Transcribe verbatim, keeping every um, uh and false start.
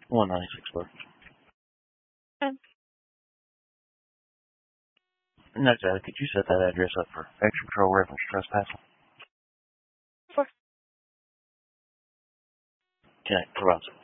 one ninety-six Burke. Okay. No, Sally, could you set that address up for extra patrol reference trespassing? Sure. Okay, provides.